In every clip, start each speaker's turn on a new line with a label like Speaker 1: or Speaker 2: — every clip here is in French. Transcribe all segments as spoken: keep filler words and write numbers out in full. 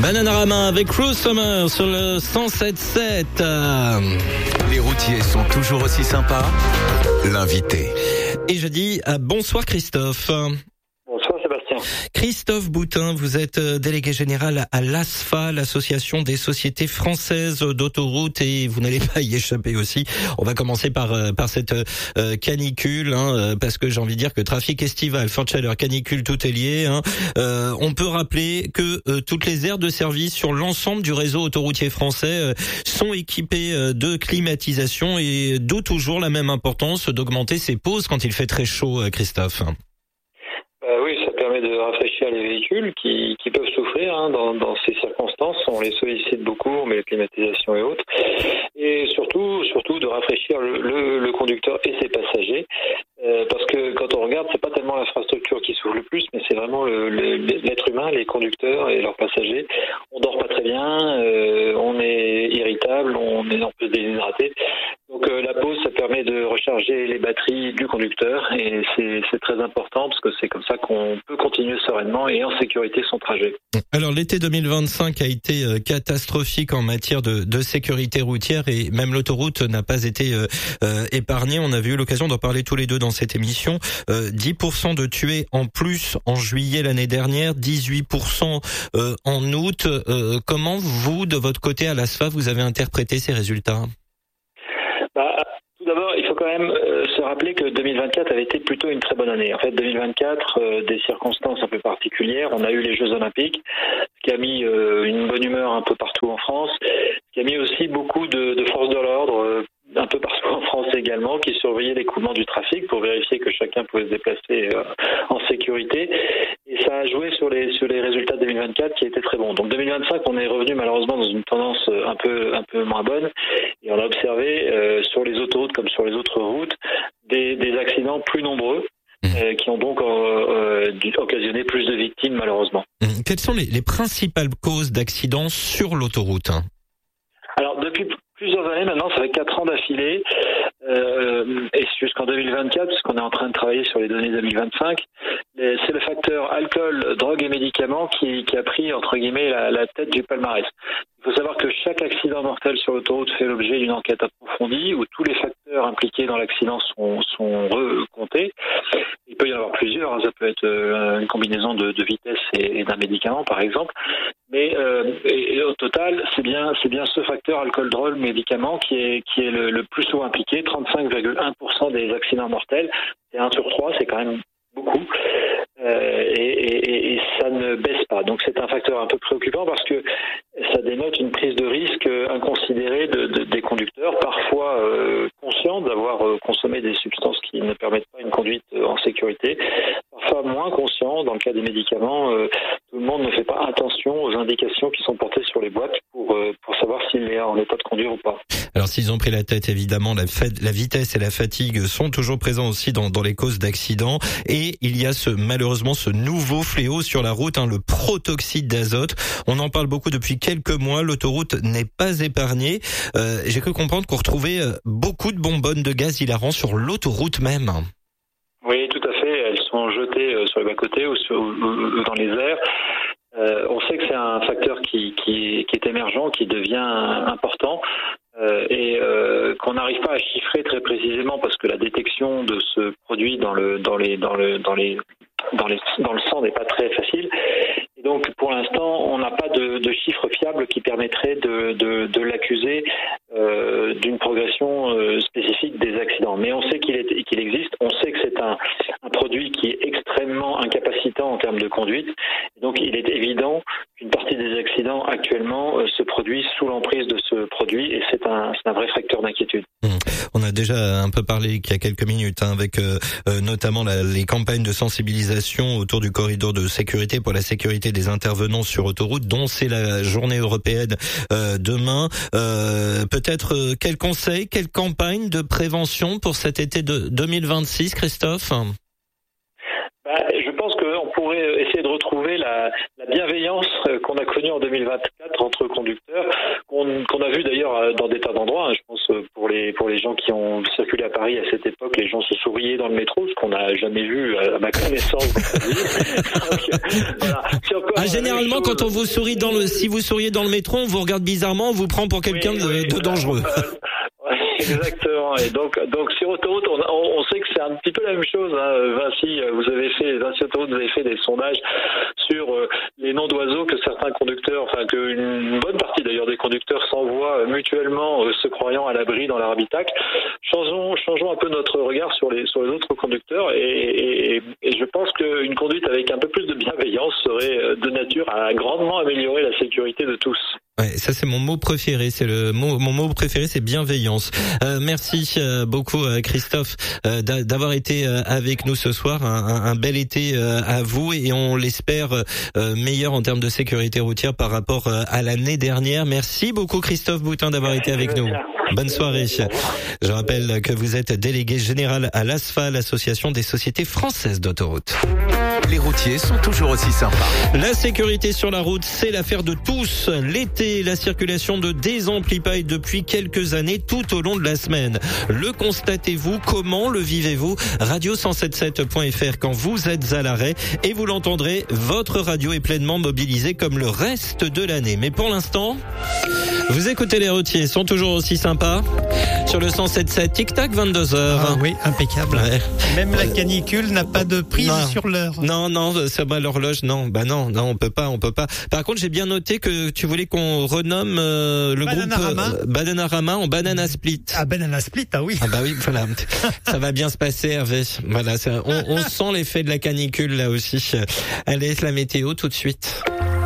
Speaker 1: Bananarama avec Cruise Summer sur le cent sept sept. Euh...
Speaker 2: Les routiers sont toujours aussi sympas. L'invité.
Speaker 1: Et je dis euh, bonsoir Christophe.
Speaker 3: Bonsoir Sébastien.
Speaker 1: Christophe Boutin, vous êtes délégué général à l'ASFA, l'association des sociétés françaises d'autoroutes, et vous n'allez pas y échapper aussi. On va commencer par par cette euh, canicule, hein, parce que j'ai envie de dire que trafic estival, forte chaleur, canicule, tout est lié. Hein. Euh, on peut rappeler que euh, toutes les aires de service sur l'ensemble du réseau autoroutier français euh, sont équipées euh, de climatisation, et d'où toujours la même importance d'augmenter ses pauses quand il fait très chaud, Christophe.
Speaker 3: Euh, oui, ça permet de rafraîchir les véhicules qui, qui peuvent souffrir hein, dans, dans ces circonstances. On les sollicite beaucoup, on met la climatisation et autres. Et surtout, surtout de rafraîchir le, le, le conducteur et ses passagers. Euh, parce que quand on regarde, c'est pas tellement l'infrastructure qui souffre le plus, mais c'est vraiment le, le, l'être humain, les conducteurs et leurs passagers. On dort pas très bien, euh, on est irritable, on est en plus déshydraté. Donc euh, la pause, ça permet de recharger les batteries du conducteur, et c'est, c'est très important parce que c'est comme ça qu'on peut continuer sereinement et en sécurité son trajet.
Speaker 1: Alors l'été deux mille vingt-cinq a été euh, catastrophique en matière de, de sécurité routière, et même l'autoroute n'a pas été euh, euh, épargnée. On avait eu l'occasion d'en parler tous les deux dans cette émission. Euh, dix pour cent de tués en plus en juillet l'année dernière, dix-huit pour cent euh, en août. Euh, comment vous, de votre côté à l'ASFA, vous avez interprété ces résultats ?
Speaker 3: Bah, tout d'abord, il faut quand même euh, se rappeler que deux mille vingt-quatre avait été plutôt une très bonne année. En fait, deux mille vingt-quatre, euh, des circonstances un peu particulières. On a eu les Jeux Olympiques, ce qui a mis euh, une bonne humeur un peu partout en France, ce qui a mis aussi beaucoup de, de forces de l'ordre euh, un peu partout en France également, qui surveillaient l'écoulement du trafic pour vérifier que chacun pouvait se déplacer euh, en sécurité. Et ça a joué sur les sur les résultats de deux mille vingt-quatre qui étaient très bons. Donc deux mille vingt-cinq, on est revenu malheureusement dans une tendance un peu un peu moins bonne, et on a observé euh, sur les autoroutes comme sur les autres routes des, des accidents plus nombreux. Euh, qui ont donc euh, euh, occasionné plus de victimes malheureusement.
Speaker 1: Quelles sont les, les principales causes d'accidents sur l'autoroute ?
Speaker 3: Alors depuis plusieurs années maintenant, ça fait quatre ans d'affilée, euh, et jusqu'en deux mille vingt-quatre, puisqu'on est en train de travailler sur les données deux mille vingt-cinq, c'est le facteur alcool, drogue et médicaments qui, qui a pris entre guillemets la, la tête du palmarès. Il faut savoir que chaque accident mortel sur l'autoroute fait l'objet d'une enquête approfondie où tous les facteurs impliqués dans l'accident sont, sont recomptés. Il peut y en avoir plusieurs, hein. Ça peut être une combinaison de, de vitesse et, et d'un médicament par exemple. Mais euh, et, et au total, c'est bien, c'est bien ce facteur alcool, drogue, médicament qui est, qui est le, le plus souvent impliqué, trente-cinq virgule un pour cent des accidents mortels. C'est un sur trois, c'est quand même beaucoup. Euh, et, et, et ça ne baisse pas. Donc c'est un facteur un peu préoccupant parce que ça dénote une prise de risque inconsidérée de, de, des conducteurs, parfois euh, conscients d'avoir euh, consommé des substances qui ne permettent pas une conduite euh, en sécurité, parfois moins conscients. Dans le cas des médicaments, euh, tout le monde ne fait pas attention aux indications qui sont portées sur les boîtes pour, euh, pour savoir s'il est en état de conduire ou pas.
Speaker 1: Alors s'ils ont pris la tête, évidemment, la, fa- la vitesse et la fatigue sont toujours présents aussi dans, dans les causes d'accidents. Et il y a ce malheureusement ce nouveau fléau sur la route, hein, le protoxyde d'azote. On en parle beaucoup depuis quelques mois. L'autoroute n'est pas épargnée. Euh, j'ai cru comprendre qu'on retrouvait beaucoup de bonbonnes de gaz hilarant sur l'autoroute même.
Speaker 3: Oui, tout à fait. Elles sont jetées sur les bas-côtés ou, sur, ou dans les airs. Euh, on sait que c'est un facteur qui, qui, qui est émergent, qui devient important. Euh, et euh, qu'on n'arrive pas à chiffrer très précisément parce que la détection de ce produit dans le dans les dans le dans les dans les dans le sang n'est pas très facile. Et donc pour l'instant, on n'a pas de, de chiffres fiables qui permettraient de de, de l'accuser euh, d'une progression euh, spécifique des accidents. Mais on sait qu'il est qu'il existe. On sait que c'est un un produit qui est extrêmement incapacitant en termes de conduite. Et donc il est évident qu'une partie des accidents actuellement euh, se produit sous l'emprise de ce produit, et c'est un c'est un vrai facteur d'inquiétude.
Speaker 1: Mmh. On a déjà un peu parlé il y a quelques minutes hein, avec euh, euh, notamment la, les campagnes de sensibilisation autour du corridor de sécurité pour la sécurité des intervenants sur autoroute, dont c'est la journée européenne euh, demain. Euh, peut-être euh, quels conseils, quelles campagnes de prévention pour cet été de deux mille vingt-six, Christophe ?
Speaker 3: Bah, je pense qu'on pourrait essayer de retrouver la, la bienveillance qu'on a connue en deux mille vingt-quatre entre conducteurs, qu'on, qu'on a vu d'ailleurs dans des tas d'endroits. Hein, je pense pour les les pour les gens qui ont circulé à Paris à cette époque, les gens se souriaient dans le métro, ce qu'on n'a jamais vu à ma connaissance. Donc, voilà.
Speaker 1: Ah, généralement, quand on vous sourit dans le, si vous souriez dans le métro, on vous regarde bizarrement, on vous prend pour quelqu'un oui, de, oui, de dangereux.
Speaker 3: Exactement. Et donc, donc sur autoroute, on, on sait que c'est un petit peu la même chose. Hein. Vinci, vous avez fait, Vinci Autoroute, vous avez fait des sondages sur euh, les noms d'oiseaux que certains conducteurs, enfin qu'une bonne partie d'ailleurs des conducteurs s'envoient mutuellement, euh, se croyant à l'abri dans leur habitacle. Changeons, changeons un peu notre regard sur les sur les autres conducteurs et, et, et je pense qu'une conduite avec un peu plus de bienveillance serait de nature à grandement améliorer la sécurité de tous.
Speaker 1: Ouais, ça c'est mon mot préféré, c'est le mot, mon mot préféré, c'est bienveillance. Euh, merci euh, beaucoup euh, Christophe euh, d'avoir été euh, avec nous ce soir. Un, un, un bel été euh, à vous et on l'espère euh, meilleur en termes de sécurité routière par rapport euh, à l'année dernière. Merci beaucoup Christophe Boutin d'avoir été avec nous. Bonne soirée. Je rappelle que vous êtes délégué général à l'ASFA, l'association des sociétés françaises d'autoroutes.
Speaker 2: Les routiers sont toujours aussi sympas.
Speaker 1: La sécurité sur la route, c'est l'affaire de tous. L'été, la circulation ne désemplit pas depuis quelques années tout au long de la semaine. Le constatez-vous? Comment le vivez-vous? radio cent soixante-sept point f r quand vous êtes à l'arrêt et vous l'entendrez, votre radio est pleinement mobilisée comme le reste de l'année. Mais pour l'instant, vous écoutez les routiers, sont toujours aussi sympas sur le cent soixante-sept point sept, tic-tac, vingt-deux heures.
Speaker 4: Ah oui, impeccable. Ouais. Même la canicule n'a pas de prise
Speaker 1: non.
Speaker 4: sur l'heure.
Speaker 1: Non, non, ça va l'horloge, non. Bah non, non, on peut pas, on peut pas. Par contre, j'ai bien noté que tu voulais qu'on renomme euh, le
Speaker 4: Bananarama.
Speaker 1: groupe euh, Bananarama en Banana Split.
Speaker 4: Ah, Banana Split, ah oui.
Speaker 1: Ah bah oui, voilà. Ça va bien se passer, Hervé. Voilà, ça, on, on sent l'effet de la canicule là aussi. Allez, la météo tout de suite.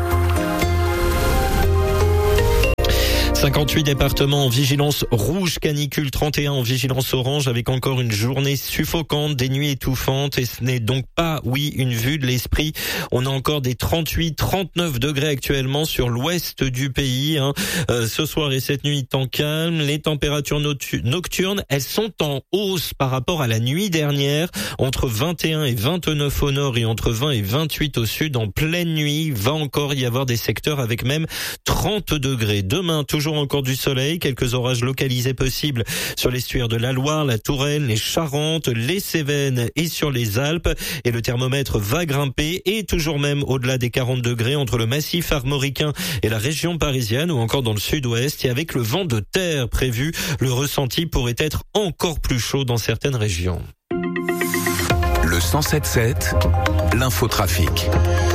Speaker 1: cinquante-huit départements en vigilance rouge canicule, trente et un en vigilance orange avec encore une journée suffocante, des nuits étouffantes et ce n'est donc pas, oui, une vue de l'esprit. On a encore des trente-huit, trente-neuf degrés actuellement sur l'ouest du pays. Hein. Euh, ce soir et cette nuit, temps calme. Les températures nocturnes, elles sont en hausse par rapport à la nuit dernière. Entre vingt et un et vingt-neuf au nord et entre vingt et vingt-huit au sud. En pleine nuit, va encore y avoir des secteurs avec même trente degrés. Demain, toujours encore du soleil, quelques orages localisés possibles sur l'estuaire de la Loire, la Touraine, les Charentes, les Cévennes et sur les Alpes. Et le thermomètre va grimper et toujours même au-delà des quarante degrés entre le massif armoricain et la région parisienne ou encore dans le sud-ouest. Et avec le vent de terre prévu, le ressenti pourrait être encore plus chaud dans certaines régions.
Speaker 2: Le cent sept sept, l'infotrafic.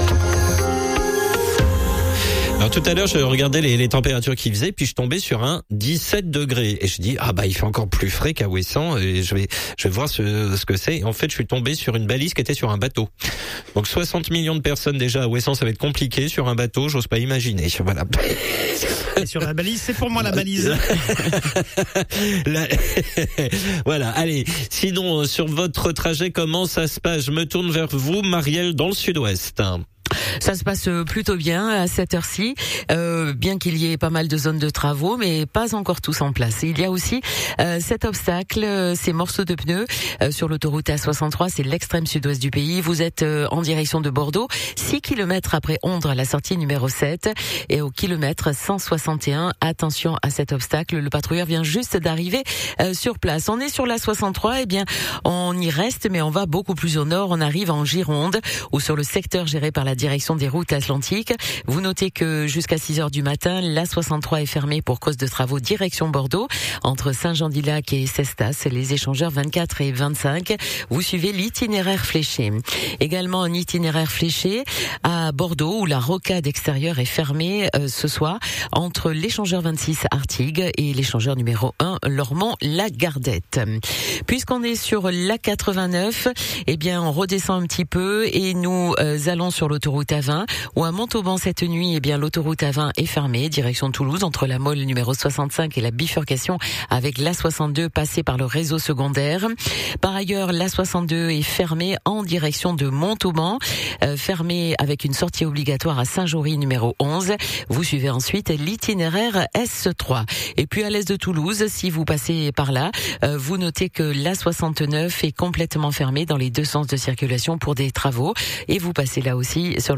Speaker 1: Alors tout à l'heure, je regardais les, les températures qu'il faisait, puis je tombais sur un dix-sept degrés. Et je dis, ah bah il fait encore plus frais qu'à Ouessant, et je vais je vais voir ce, ce que c'est. Et en fait, je suis tombé sur une balise qui était sur un bateau. Donc soixante millions de personnes déjà à Ouessant, ça va être compliqué. Sur un bateau, j'ose pas imaginer. Voilà.
Speaker 4: Et sur la balise, c'est pour moi la balise.
Speaker 1: la... Voilà, allez. Sinon, sur votre trajet, comment ça se passe? Je me tourne vers vous, Marielle, dans le sud-ouest.
Speaker 5: Ça se passe plutôt bien à cette heure-ci, euh, bien qu'il y ait pas mal de zones de travaux, mais pas encore tous en place. Il y a aussi euh, cet obstacle, euh, ces morceaux de pneus euh, sur l'autoroute A soixante-trois, c'est l'extrême sud-ouest du pays. Vous êtes euh, en direction de Bordeaux, six kilomètres après Ondres, à la sortie numéro sept, et au kilomètre cent soixante et un, attention à cet obstacle, le patrouilleur vient juste d'arriver euh, sur place. On est sur la soixante-trois, eh bien on y reste, mais on va beaucoup plus au nord, on arrive en Gironde, ou sur le secteur géré par la direction des routes atlantiques. Vous notez que jusqu'à six heures du matin, la soixante-trois est fermée pour cause de travaux direction Bordeaux, entre Saint-Jean-d'Ilac et Cestas, les échangeurs vingt-quatre et vingt-cinq. Vous suivez l'itinéraire fléché. Également un itinéraire fléché à Bordeaux, où la rocade extérieure est fermée euh, ce soir, entre l'échangeur vingt-six Artigues et l'échangeur numéro un Lormont-la-Gardette. Puisqu'on est sur l'A quatre-vingt-neuf, eh bien on redescend un petit peu et nous euh, allons sur l'autoroute A vingt, où à Montauban cette nuit, eh bien l'autoroute A vingt est fermée, direction Toulouse, entre la Mole numéro soixante-cinq et la bifurcation avec l'A soixante-deux passée par le réseau secondaire. Par ailleurs, l'A soixante-deux est fermée en direction de Montauban, euh, fermée avec une sortie obligatoire à Saint-Jory numéro onze. Vous suivez ensuite l'itinéraire S trois. Et puis à l'est de Toulouse, si vous passez par là, euh, vous notez que l'A soixante-neuf est complètement fermée dans les deux sens de circulation pour des travaux, et vous passez là aussi sur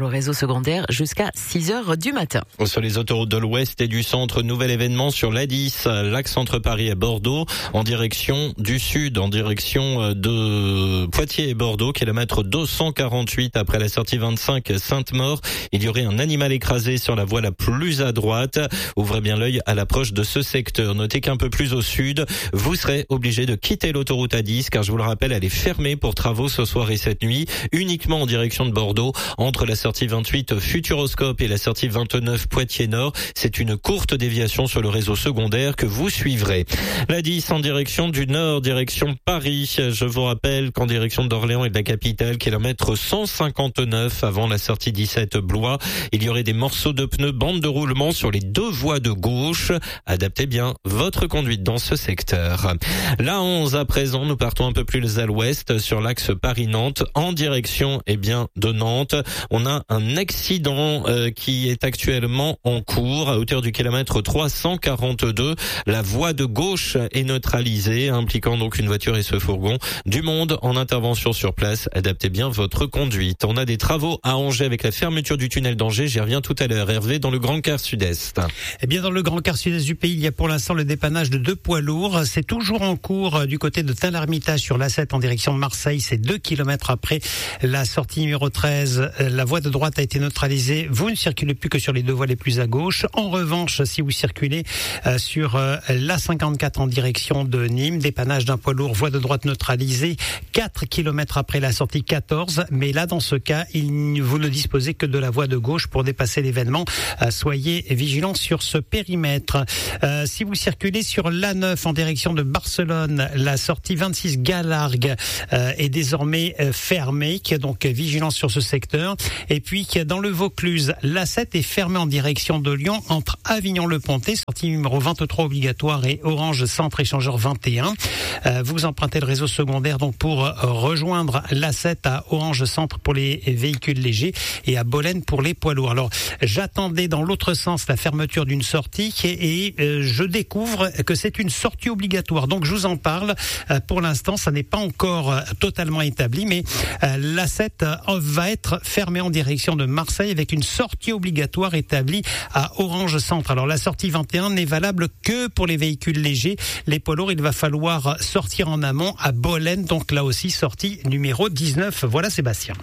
Speaker 5: le réseau secondaire jusqu'à six heures du matin.
Speaker 1: Sur les autoroutes de l'Ouest et du Centre, nouvel événement sur l'A dix, l'axe entre Paris et Bordeaux, en direction du Sud, en direction de Poitiers et Bordeaux, kilomètre deux cent quarante-huit après la sortie vingt-cinq Sainte-Maure. Il y aurait un animal écrasé sur la voie la plus à droite. Ouvrez bien l'œil à l'approche de ce secteur. Notez qu'un peu plus au sud, vous serez obligé de quitter l'autoroute A dix, car je vous le rappelle, elle est fermée pour travaux ce soir et cette nuit, uniquement en direction de Bordeaux, entre la sortie vingt-huit Futuroscope et la sortie vingt-neuf Poitiers Nord. C'est une courte déviation sur le réseau secondaire que vous suivrez. La dix en direction du nord, direction Paris. Je vous rappelle qu'en direction d'Orléans et de la capitale, kilomètre cent cinquante-neuf avant la sortie dix-sept Blois, il y aurait des morceaux de pneus, bande de roulement sur les deux voies de gauche. Adaptez bien votre conduite dans ce secteur. La onze à présent, nous partons un peu plus à l'ouest sur l'axe Paris-Nantes en direction eh bien de Nantes. On a un accident euh, qui est actuellement en cours à hauteur du kilomètre trois cent quarante-deux. La voie de gauche est neutralisée, impliquant donc une voiture et ce fourgon. Du monde en intervention sur place. Adaptez bien votre conduite. On a des travaux à Angers avec la fermeture du tunnel d'Angers. J'y reviens tout à l'heure. Hervé, dans le Grand Quart Sud-Est.
Speaker 4: Eh bien, dans le Grand Quart Sud-Est du pays, il y a pour l'instant le dépannage de deux poids lourds. C'est toujours en cours du côté de Tain-l'Hermitage sur l'A sept en direction de Marseille. C'est deux kilomètres après la sortie numéro treize. La voie de droite a été neutralisée. Vous ne circulez plus que sur les deux voies les plus à gauche. En revanche, si vous circulez euh, sur euh, l'A cinquante-quatre en direction de Nîmes, dépannage d'un poids lourd, voie de droite neutralisée, quatre kilomètres après la sortie quatorze. Mais là, dans ce cas, il, vous ne disposez que de la voie de gauche pour dépasser l'événement. Euh, soyez vigilants sur ce périmètre. Euh, si vous circulez sur l'A neuf en direction de Barcelone, la sortie vingt-six Galargue euh, est désormais euh, fermée, donc vigilance sur ce secteur. Et puis dans le Vaucluse, l'A sept est fermée en direction de Lyon entre Avignon-le-Pontet, sortie numéro vingt-trois obligatoire, et Orange Centre échangeur vingt et un. Euh, vous empruntez le réseau secondaire donc pour rejoindre l'A sept à Orange Centre pour les véhicules légers et à Bolène pour les poids lourds. Alors j'attendais dans l'autre sens la fermeture d'une sortie et, et euh, je découvre que c'est une sortie obligatoire. Donc je vous en parle. Euh, pour l'instant, ça n'est pas encore euh, totalement établi, mais euh, l'A sept euh, va être fermée en direction de Marseille avec une sortie obligatoire établie à Orange Centre. Alors la sortie vingt et un n'est valable que pour les véhicules légers. Les poids lourds, il va falloir sortir en amont à Bolène. Donc là aussi, sortie numéro dix-neuf. Voilà Sébastien.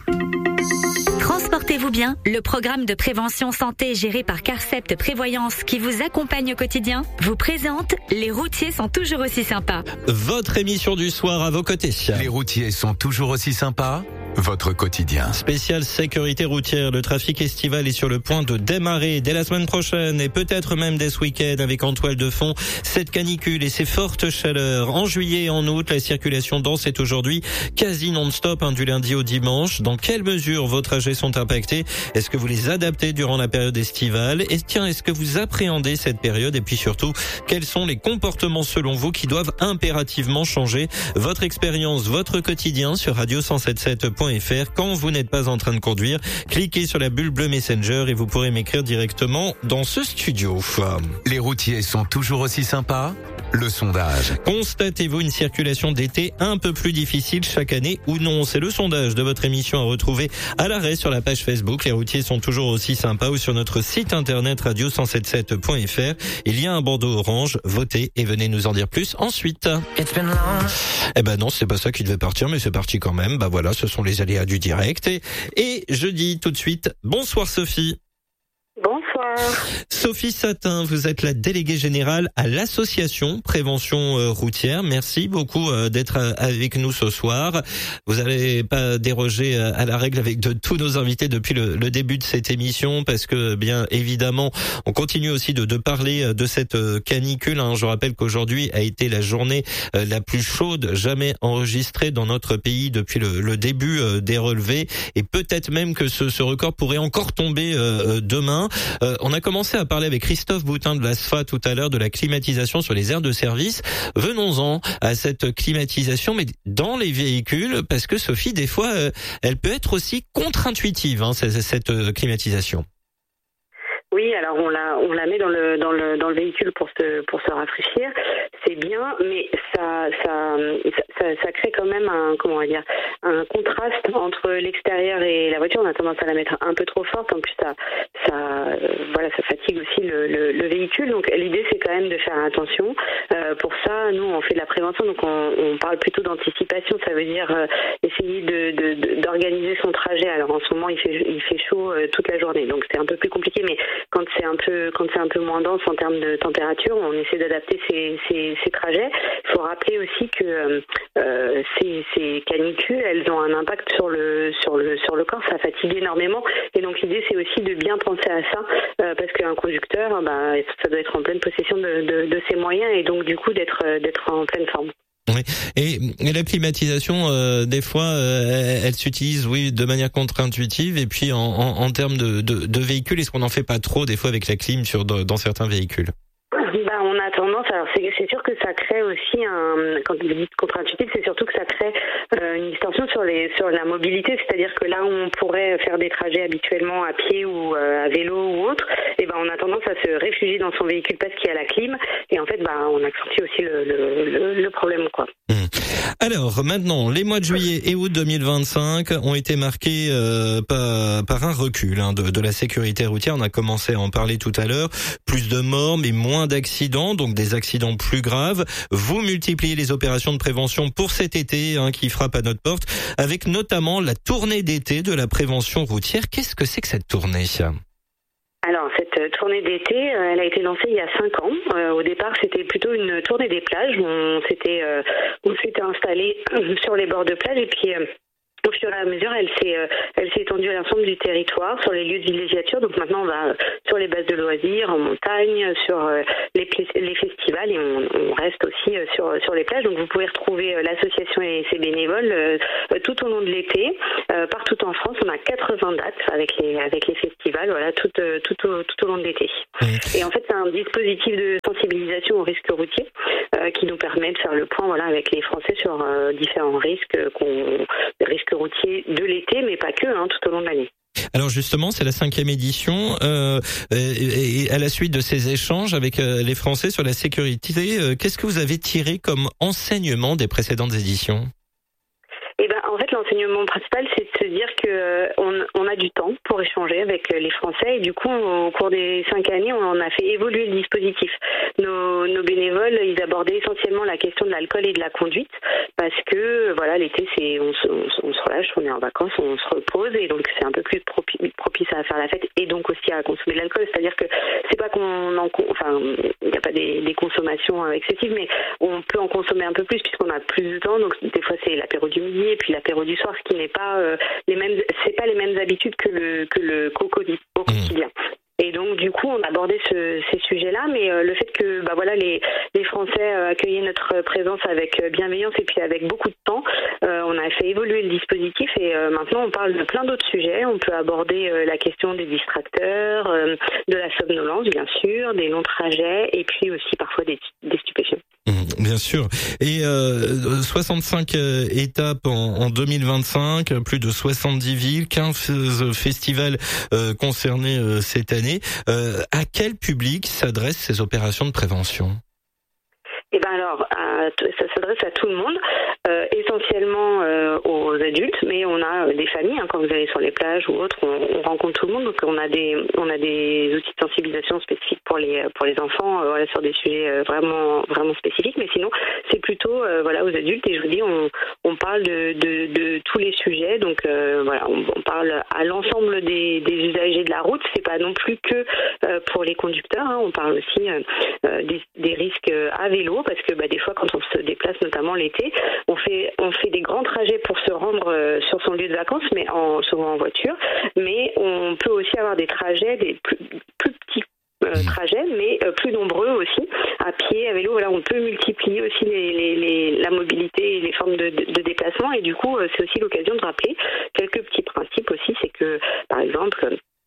Speaker 6: Transportez-vous bien, le programme de prévention santé géré par Carcept Prévoyance qui vous accompagne au quotidien vous présente Les routiers sont toujours aussi sympas.
Speaker 1: Votre émission du soir à vos côtés.
Speaker 2: Les routiers sont toujours aussi sympas. Votre quotidien.
Speaker 1: Spécial sécurité routière. Le trafic estival est sur le point de démarrer dès la semaine prochaine et peut-être même dès ce week-end avec en toile de fond cette canicule et ces fortes chaleurs. En juillet et en août, la circulation dense est aujourd'hui quasi non-stop hein, du lundi au dimanche. Dans quelle mesure vos trajets sont impactés? Est-ce que vous les adaptez durant la période estivale? Et tiens, est-ce que vous appréhendez cette période? Et puis surtout, quels sont les comportements selon vous qui doivent impérativement changer? Votre expérience, votre quotidien sur radio cent soixante-dix-sept point f r. Quand vous n'êtes pas en train de conduire, cliquez sur la bulle bleue Messenger et vous pourrez m'écrire directement dans ce studio.
Speaker 2: Les routiers sont toujours aussi sympas. Le sondage.
Speaker 1: Constatez-vous une circulation d'été un peu plus difficile chaque année ou non? C'est le sondage de votre émission à retrouver à l'arrêt sur la page Facebook. Les routiers sont toujours aussi sympas ou sur notre site internet radio cent soixante-dix-sept point f r. Il y a un bandeau orange. Votez et venez nous en dire plus ensuite. Eh ben non, c'est pas ça qui devait partir, mais c'est parti quand même. Bah voilà, ce sont les aléas du direct. Et, et je dis tout de suite, bonsoir Sophie.
Speaker 7: Bonsoir.
Speaker 1: Sophie Satin, vous êtes la déléguée générale à l'association Prévention euh, routière. Merci beaucoup euh, d'être euh, avec nous ce soir. Vous n'allez pas déroger euh, à la règle avec de tous nos invités depuis le, le début de cette émission parce que bien évidemment, on continue aussi de, de parler de cette euh, canicule. Hein. Je rappelle qu'aujourd'hui a été la journée euh, la plus chaude jamais enregistrée dans notre pays depuis le, le début euh, des relevés et peut-être même que ce, ce record pourrait encore tomber euh, demain. Euh, on a commencé à parler avec Christophe Boutin de l'A S F A tout à l'heure de la climatisation sur les aires de service. Venons-en à cette climatisation, mais dans les véhicules, parce que Sophie, des fois, euh, elle peut être aussi contre-intuitive, hein, cette, cette euh, climatisation.
Speaker 7: Oui, oui, alors on la on la met dans le dans le dans le véhicule pour se pour se rafraîchir, c'est bien, mais ça ça ça, ça crée quand même un comment on va dire un contraste entre l'extérieur et la voiture. On a tendance à la mettre un peu trop forte, en plus ça ça euh, voilà ça fatigue aussi le, le, le véhicule. Donc l'idée c'est quand même de faire attention. Euh, pour ça, nous on fait de la prévention, donc on, on parle plutôt d'anticipation. Ça veut dire euh, essayer de, de, de d'organiser son trajet. Alors en ce moment il fait il fait chaud euh, toute la journée, donc c'est un peu plus compliqué, mais quand c'est un peu quand c'est un peu moins dense en termes de température, on essaie d'adapter ces, ces, ces trajets. Il faut rappeler aussi que euh, ces, ces canicules, elles ont un impact sur le sur le sur le corps, ça fatigue énormément, et donc l'idée c'est aussi de bien penser à ça, euh, parce qu'un conducteur, bah, ça doit être en pleine possession de, de, de ses moyens, et donc du coup d'être d'être en pleine forme.
Speaker 1: Oui. Et, et la climatisation, euh, des fois, euh, elle, elle s'utilise, oui, de manière contre-intuitive. Et puis, en, en, en termes de, de, de véhicules, est-ce qu'on n'en fait pas trop, des fois, avec la clim sur dans certains véhicules?
Speaker 7: Bah, on a tendance, alors c'est, c'est sûr que ça crée aussi un, quand vous dites contre-intuitif, c'est surtout que ça crée euh, une distorsion sur les sur la mobilité, c'est-à-dire que là où on pourrait faire des trajets habituellement à pied ou euh, à vélo ou autre, et ben on a tendance à se réfugier dans son véhicule parce qu'il y a la clim, et en fait bah on accentue aussi le le, le, le problème, quoi.
Speaker 1: Mmh. Alors maintenant, les mois de juillet et août deux mille vingt-cinq ont été marqués euh, par, par un recul hein, de, de la sécurité routière. On a commencé à en parler tout à l'heure. Plus de morts, mais moins d'accidents, donc des accidents plus graves. Vous multipliez les opérations de prévention pour cet été hein, qui frappe à notre porte, avec notamment la tournée d'été de la prévention routière. Qu'est-ce que c'est que cette tournée ?
Speaker 7: Alors, cette tournée d'été, elle a été lancée il y a cinq ans. Euh, au départ, c'était plutôt une tournée des plages. On s'était, euh, on s'était installé sur les bords de plage, et puis euh, au fur et à mesure, elle s'est, euh, elle s'est étendue à l'ensemble du territoire, sur les lieux de villégiature. Donc maintenant, on va sur les bases de loisirs, en montagne, sur euh, les, les festivals, et on, on reste aussi euh, sur sur les plages. Donc vous pouvez retrouver euh, l'association et ses bénévoles euh, tout au long de l'été, euh, partout en France. On a quatre-vingts dates avec les avec les festivals, voilà, tout euh, tout au tout au long de l'été. Mmh. Et en fait, c'est un dispositif de sensibilisation aux risques routiers euh, qui nous permet de faire le point, voilà, avec les Français sur euh, différents risques qu'on risques routiers de l'été, mais pas que, hein, tout au long de l'année.
Speaker 1: Alors justement, c'est la cinquième édition. Euh, et, et à la suite de ces échanges avec euh, les Français sur la sécurité, euh, qu'est-ce que vous avez tiré comme enseignement des précédentes éditions ?
Speaker 7: Eh ben, en fait, l'enseignement principal, c'est de se dire que euh, on, on a du temps pour échanger avec euh, les Français, et du coup, au cours des cinq années, on a fait évoluer le dispositif. Nos, nos bénévoles, ils abordaient essentiellement la question de l'alcool et de la conduite, parce que voilà, l'été, c'est on se, on, se, on se relâche, on est en vacances, on se repose, et donc c'est un peu plus propice, propice à faire la fête, et donc aussi à consommer de l'alcool. C'est-à-dire que c'est pas qu'on en, enfin, il n'y a pas des, des consommations excessives, mais on peut en consommer un peu plus puisqu'on a plus de temps. Donc des fois, c'est l'apéro du midi, et puis l'apéro du soir, ce qui n'est pas euh, les mêmes, c'est pas les mêmes habitudes que le que le coco au quotidien. Et donc du coup, on abordait ce, ces sujets-là, mais euh, le fait que bah voilà les les Français euh, accueillaient notre présence avec bienveillance et puis avec beaucoup de temps, euh, on a fait évoluer le dispositif, et euh, maintenant on parle de plein d'autres sujets. On peut aborder euh, la question des distracteurs, euh, de la somnolence bien sûr, des longs trajets, et puis aussi parfois des, des stupéfiants.
Speaker 1: Mmh, bien sûr. Et euh, soixante-cinq euh, étapes en, en deux mille vingt-cinq, plus de soixante-dix villes, quinze festivals euh, concernés euh, cette année. Euh, à quel public s'adressent ces opérations de prévention ?
Speaker 7: Eh ben alors, à, ça s'adresse à tout le monde, euh, essentiellement euh, aux adultes, mais on a des familles. Hein, quand vous allez sur les plages ou autres, on, on rencontre tout le monde. Donc on a des on a des outils de sensibilisation spécifiques pour les pour les enfants, euh, voilà, sur des sujets euh, vraiment vraiment spécifiques. Mais sinon, c'est plutôt euh, voilà aux adultes. Et je vous dis, on on parle de de, de tous les sujets. Donc euh, voilà, on, on parle à l'ensemble des, des usagers de la route. C'est pas non plus que euh, pour les conducteurs. Hein, on parle aussi euh, des, des risques à vélo. Parce que bah, des fois, quand on se déplace, notamment l'été, on fait on fait des grands trajets pour se rendre euh, sur son lieu de vacances, mais en, souvent en voiture. Mais on peut aussi avoir des trajets, des plus, plus petits euh, trajets, mais euh, plus nombreux aussi, à pied, à vélo. Voilà, on peut multiplier aussi les, les, les, la mobilité et les formes de, de, de déplacement. Et du coup, euh, c'est aussi l'occasion de rappeler quelques petits principes aussi. C'est que, par exemple,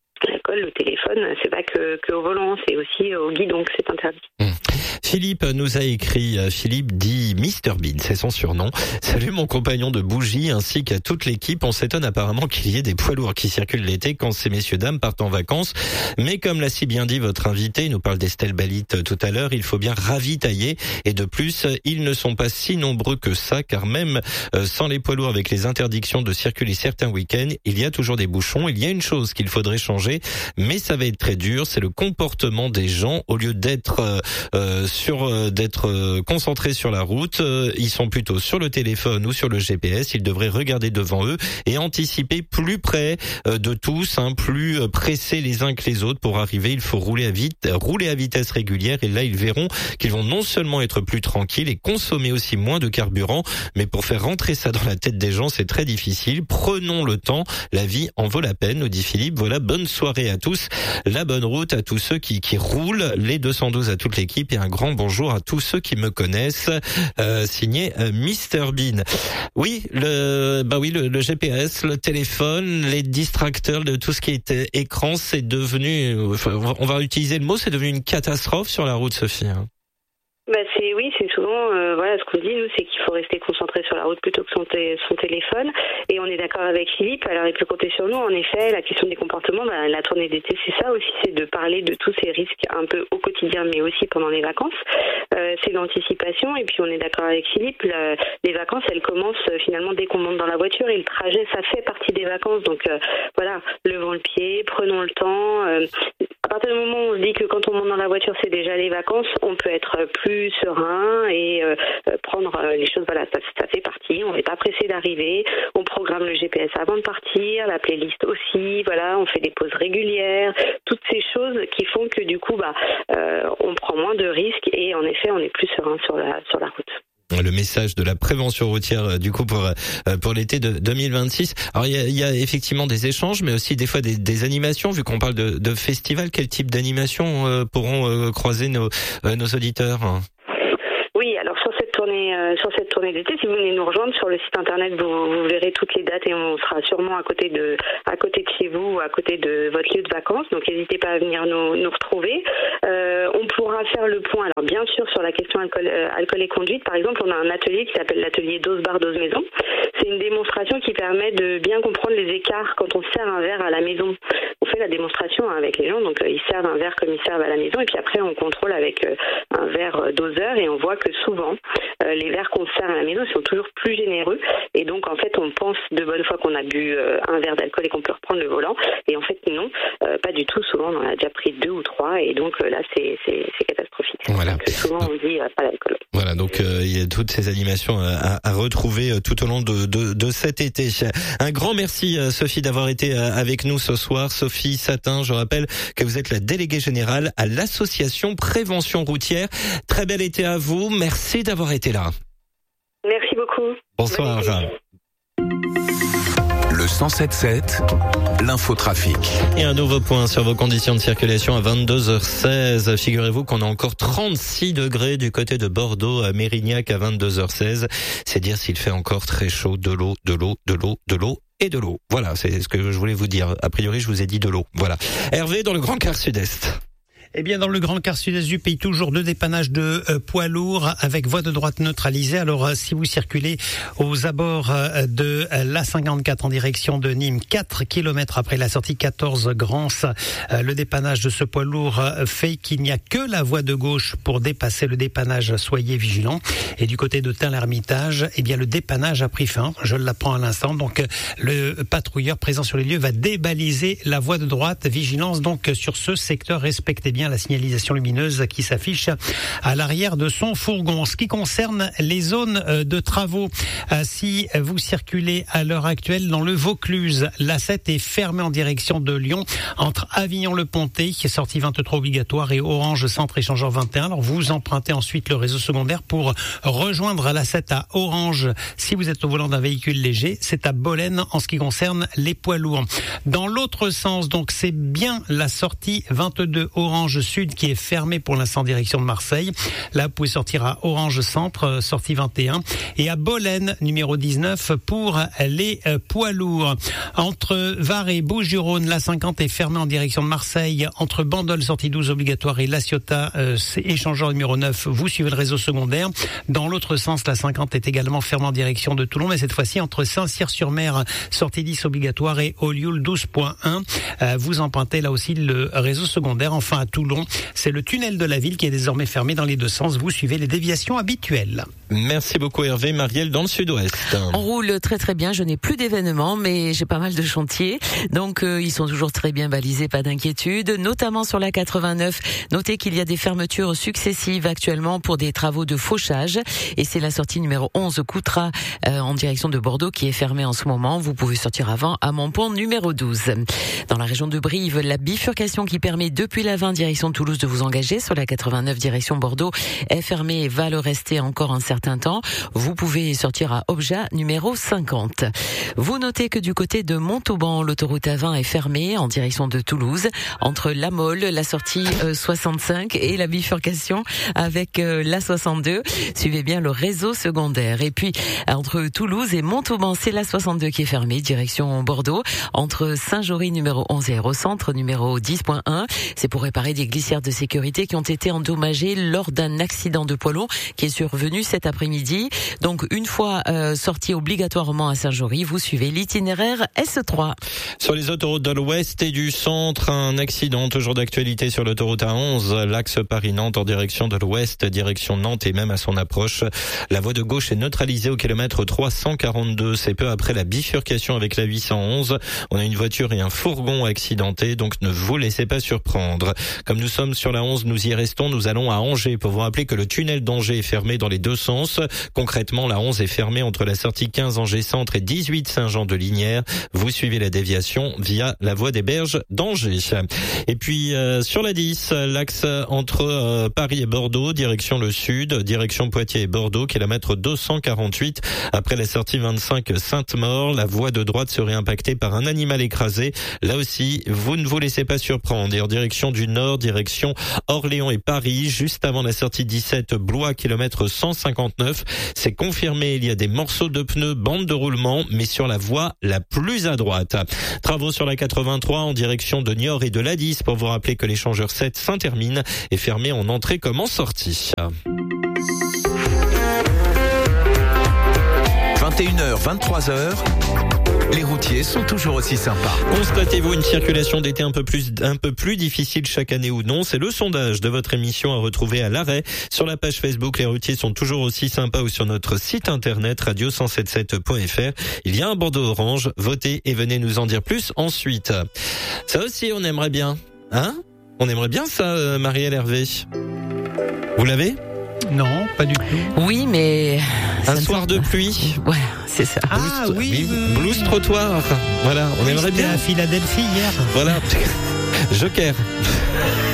Speaker 7: l'alcool, le téléphone, c'est pas que, que au volant, c'est aussi au guidon que c'est interdit.
Speaker 1: Mmh. Philippe nous a écrit, Philippe dit mister Bean, c'est son surnom. Salut mon compagnon de bougie ainsi qu'à toute l'équipe. On s'étonne apparemment qu'il y ait des poids lourds qui circulent l'été quand ces messieurs dames partent en vacances. Mais comme l'a si bien dit votre invité, il nous parle d'Estelle Balit tout à l'heure, il faut bien ravitailler. Et de plus, ils ne sont pas si nombreux que ça, car même sans les poids lourds, avec les interdictions de circuler certains week-ends, il y a toujours des bouchons. Il y a une chose qu'il faudrait changer, mais ça va être très dur, c'est le comportement des gens. Au lieu d'être euh, sur euh, d'être euh, concentrés sur la route, euh, ils sont plutôt sur le téléphone ou sur le G P S. Ils devraient regarder devant eux et anticiper plus près euh, de tous, hein, plus euh, pressés les uns que les autres pour arriver. Il faut rouler à vite, rouler à vitesse régulière, et là ils verront qu'ils vont non seulement être plus tranquilles et consommer aussi moins de carburant, mais pour faire rentrer ça dans la tête des gens, c'est très difficile. Prenons le temps, la vie en vaut la peine, nous dit Philippe. Voilà, bonne soirée à tous, la bonne route à tous ceux qui, qui roulent, les deux cent douze à toute l'équipe, et un grand bonjour à tous ceux qui me connaissent. Euh, signé euh, mister Bean. Oui, le bah oui, le, le G P S, le téléphone, les distracteurs, de tout ce qui est écran, c'est devenu, enfin, on va utiliser le mot, c'est devenu une catastrophe sur la route, Sophie.
Speaker 7: Bah c'est oui, c'est souvent euh, voilà ce qu'on dit nous, c'est qu'il faut rester concentré sur la route plutôt que son, t- son téléphone. Et on est d'accord avec Philippe. Alors il peut compter sur nous. En effet, la question des comportements, bah, la tournée d'été, c'est ça aussi, c'est de parler de tous ces risques un peu au quotidien, mais aussi pendant les vacances. Euh, c'est l'anticipation. Et puis on est d'accord avec Philippe. La, les vacances, elles commencent euh, finalement dès qu'on monte dans la voiture, et le trajet, ça fait partie des vacances. Donc euh, voilà, levons le pied, prenons le temps. Euh, à partir du moment où on se dit que quand on monte dans la voiture, c'est déjà les vacances, on peut être plus serein et euh, prendre les choses, voilà, ça, ça fait partie, on n'est pas pressé d'arriver, on programme le G P S avant de partir, la playlist aussi, voilà, on fait des pauses régulières, toutes ces choses qui font que du coup, bah, euh, on prend moins de risques et en effet, on est plus serein sur la, sur la route.
Speaker 1: Le message de la prévention routière du coup pour pour l'été de deux mille vingt-six. Alors il y a, il y a effectivement des échanges, mais aussi des fois des, des animations. Vu qu'on parle de, de festival, quel type d'animation euh, pourront euh, croiser nos euh, nos auditeurs?
Speaker 7: Oui, alors sur cette tournée, euh, sur cette tournée d'été, si vous venez nous rejoindre sur le site internet, vous, vous verrez toutes les dates et on sera sûrement à côté de, à côté de chez vous, à côté de votre lieu de vacances. Donc n'hésitez pas à venir nous, nous retrouver. Euh, on pourra faire le point. Alors bien sûr sur la question alcool, euh, alcool et conduite, par exemple, on a un atelier qui s'appelle l'atelier dose bar dose maison. C'est une démonstration qui permet de bien comprendre les écarts quand on sert un verre à la maison. On fait la démonstration avec les gens, donc euh, ils servent un verre comme ils servent à la maison, et puis après on contrôle avec euh, un verre euh, doseur, et on voit que souvent euh, les verres qu'on sert à la maison sont toujours plus généreux, et donc en fait on pense de bonne foi qu'on a bu euh, un verre d'alcool et qu'on peut reprendre le volant, et en fait non, euh, pas du tout. Souvent on en a déjà pris deux ou trois, et donc euh, là c'est, c'est, c'est catastrophique.
Speaker 1: Voilà.
Speaker 7: Donc, souvent on dit euh, pas d'alcool.
Speaker 1: Voilà, donc euh, il y a toutes ces animations à, à retrouver euh, tout au long de, de, de cet été. Un grand merci euh, Sophie d'avoir été euh, avec nous ce soir. Sophie Satin, je rappelle que vous êtes la déléguée générale à l'association Prévention Routière. Très bel été à vous, merci d'avoir été là.
Speaker 7: Merci beaucoup.
Speaker 1: Bonsoir.
Speaker 2: Le cent sept sept, l'infotrafic.
Speaker 1: Et un nouveau point sur vos conditions de circulation à vingt-deux heures seize. Figurez-vous qu'on a encore trente-six degrés du côté de Bordeaux à Mérignac à vingt-deux heures seize. C'est dire s'il fait encore très chaud. De l'eau, de l'eau, de l'eau, de l'eau et de l'eau. Voilà, c'est ce que je voulais vous dire. A priori, je vous ai dit de l'eau. Voilà. Hervé dans le Grand Quart Sud-Est.
Speaker 4: Eh bien, dans le Grand Quart Sud-Est du pays, toujours deux dépannages de euh, poids lourds avec voie de droite neutralisée. Alors, euh, si vous circulez aux abords euh, de euh, l'A cinquante-quatre en direction de Nîmes, quatre kilomètres après la sortie quatorze Grance, euh, le dépannage de ce poids lourd euh, fait qu'il n'y a que la voie de gauche pour dépasser le dépannage. Soyez vigilants. Et du côté de Tain-l'Hermitage, eh bien, le dépannage a pris fin. Je l'apprends à l'instant. Donc, euh, le patrouilleur présent sur les lieux va débaliser la voie de droite. Vigilance donc sur ce secteur. Respectez bien la signalisation lumineuse qui s'affiche à l'arrière de son fourgon. En ce qui concerne les zones de travaux, si vous circulez à l'heure actuelle dans le Vaucluse, l'A sept est fermée en direction de Lyon entre Avignon-le-Pontet, qui est sortie vingt-trois obligatoire, et Orange Centre Échangeur vingt et un. Alors vous empruntez ensuite le réseau secondaire pour rejoindre l'A sept à Orange. Si vous êtes au volant d'un véhicule léger, c'est à Bolène en ce qui concerne les poids lourds. Dans l'autre sens, donc c'est bien la sortie vingt-deux Orange Orange Sud qui est fermé pour l'instant en direction de Marseille. Là, vous pouvez sortir à Orange Centre, sortie vingt et un, et à Bolène, numéro dix-neuf, pour les poids lourds. Entre Var et Bouches-du-Rhône, l'A cinquante est fermée en direction de Marseille. Entre Bandol, sortie douze obligatoire, et La Ciotat, euh, échangeur numéro neuf, vous suivez le réseau secondaire. Dans l'autre sens, l'A cinquante est également fermée en direction de Toulon, mais cette fois-ci entre Saint-Cyr-sur-Mer, sortie dix obligatoire, et Olioul douze point un. Euh, vous empruntez là aussi le réseau secondaire. Enfin, à Toulon, c'est le tunnel de la ville qui est désormais fermé dans les deux sens. Vous suivez les déviations habituelles.
Speaker 1: Merci beaucoup Hervé. Marielle dans le sud-ouest.
Speaker 5: On roule très très bien. Je n'ai plus d'événements, mais j'ai pas mal de chantiers. Donc euh, ils sont toujours très bien balisés, pas d'inquiétude. Notamment sur la quatre-vingt-neuf. Notez qu'il y a des fermetures successives actuellement pour des travaux de fauchage. Et c'est la sortie numéro onze Coutras euh, en direction de Bordeaux qui est fermée en ce moment. Vous pouvez sortir avant à Montpont numéro douze. Dans la région de Brive, la bifurcation qui permet depuis la vingt direction Toulouse de vous engager sur la quatre-vingt-neuf direction Bordeaux est fermée et va le rester encore un certain temps. Vous pouvez sortir à Objat numéro cinquante. Vous notez que du côté de Montauban, l'autoroute A vingt est fermée en direction de Toulouse entre La Mole, la sortie euh, soixante-cinq et la bifurcation avec euh, la soixante-deux. Suivez bien le réseau secondaire. Et puis entre Toulouse et Montauban, c'est la soixante-deux qui est fermée direction Bordeaux entre Saint-Jory numéro onze et Aérocentre numéro dix point un. C'est pour réparer des glissières de sécurité qui ont été endommagées lors d'un accident de poids lourd qui est survenu cet après-midi. Donc une fois euh, sorti obligatoirement à Saint-Jory, vous suivez l'itinéraire S trois.
Speaker 1: Sur les autoroutes de l'Ouest et du Centre, un accident toujours d'actualité sur l'autoroute A onze, l'axe Paris-Nantes en direction de l'Ouest, direction Nantes et même à son approche. La voie de gauche est neutralisée au kilomètre trois cent quarante-deux. C'est peu après la bifurcation avec la huit cent onze. On a une voiture et un fourgon accidentés, donc ne vous laissez pas surprendre. Comme nous sommes sur la onze, nous y restons. Nous allons à Angers pour vous rappeler que le tunnel d'Angers est fermé dans les deux sens. Concrètement, la onze est fermée entre la sortie quinze Angers Centre et dix-huit Saint-Jean de Linière. Vous suivez la déviation via la voie des Berges d'Angers. Et puis euh, sur la dix, l'axe entre euh, Paris et Bordeaux, direction le sud, direction Poitiers et Bordeaux, kilomètre deux cent quarante-huit. Après la sortie vingt-cinq Sainte-Maure, la voie de droite serait impactée par un animal écrasé. Là aussi, vous ne vous laissez pas surprendre. Et en direction du nord, direction Orléans et Paris, juste avant la sortie dix-sept Blois, kilomètre cent cinquante-neuf. C'est confirmé, il y a des morceaux de pneus, bande de roulement, mais sur la voie la plus à droite. Travaux sur la quatre-vingt-trois en direction de Niort et de l'A dix pour vous rappeler que l'échangeur sept Saint-Hermine est fermé en entrée comme en sortie.
Speaker 2: vingt et une heures, vingt-trois heures, les routiers sont toujours aussi sympas.
Speaker 1: Constatez-vous une circulation d'été un peu plus un peu plus difficile chaque année ou non? C'est le sondage de votre émission à retrouver à l'arrêt sur la page Facebook. Les routiers sont toujours aussi sympas ou sur notre site internet radio cent soixante-dix-sept point f r. Il y a un bandeau orange. Votez et venez nous en dire plus ensuite. Ça aussi, on aimerait bien. Hein? On aimerait bien ça, Marielle Hervé. Vous l'avez?
Speaker 4: Non, pas du tout.
Speaker 5: Oui, mais...
Speaker 1: Un soir de pluie.
Speaker 5: Ouais, c'est ça.
Speaker 4: Ah
Speaker 1: Blues,
Speaker 4: oui, oui,
Speaker 1: Blues trottoir. Voilà, on
Speaker 4: oui,
Speaker 1: aimerait bien.
Speaker 4: à Philadelphie hier.
Speaker 1: Voilà. Joker.